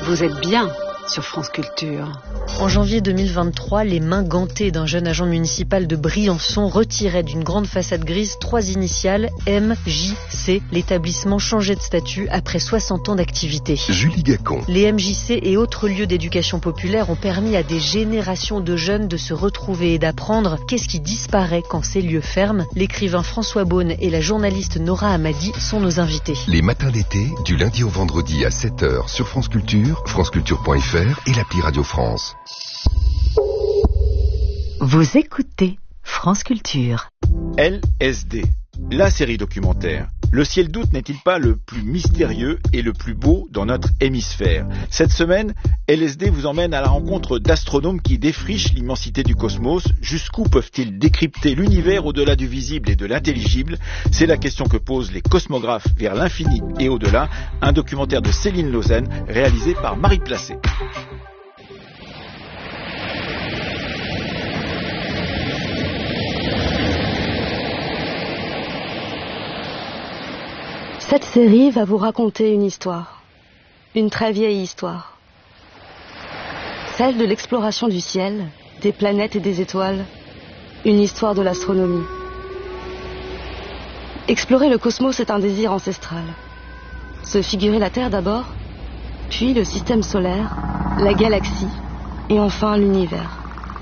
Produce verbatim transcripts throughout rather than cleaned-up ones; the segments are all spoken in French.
Vous êtes bien sur France Culture. En janvier deux mille vingt-trois, les mains gantées d'un jeune agent municipal de Briançon retiraient d'une grande façade grise trois initiales M J C. L'établissement changeait de statut après soixante ans d'activité. Julie Gacon. Les M J C et autres lieux d'éducation populaire ont permis à des générations de jeunes de se retrouver et d'apprendre qu'est-ce qui disparaît quand ces lieux ferment. L'écrivain François Beaune et la journaliste Nora Hamadi sont nos invités. Les matins d'été, du lundi au vendredi à sept heures sur France Culture, franceculture point f r et l'appli Radio France. Vous écoutez France Culture. L S D, la série documentaire. Le ciel d'août n'est-il pas le plus mystérieux et le plus beau dans notre hémisphère? Cette semaine, L S D vous emmène à la rencontre d'astronomes qui défrichent l'immensité du cosmos. Jusqu'où peuvent-ils décrypter l'univers au-delà du visible et de l'intelligible? C'est la question que posent les cosmographes vers l'infini et au-delà. Un documentaire de Céline Lausanne réalisé par Marie Placé. Cette série va vous raconter une histoire, une très vieille histoire. Celle de l'exploration du ciel, des planètes et des étoiles, une histoire de l'astronomie. Explorer le cosmos est un désir ancestral. Se figurer la Terre d'abord, puis le système solaire, la galaxie et enfin l'univers.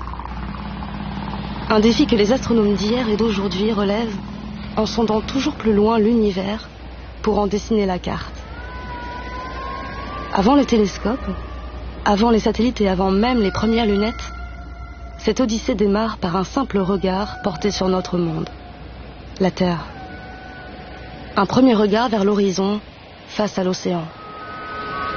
Un défi que les astronomes d'hier et d'aujourd'hui relèvent en sondant toujours plus loin l'univers pour en dessiner la carte. Avant les télescopes, avant les satellites et avant même les premières lunettes, cette odyssée démarre par un simple regard porté sur notre monde, la Terre. Un premier regard vers l'horizon, face à l'océan.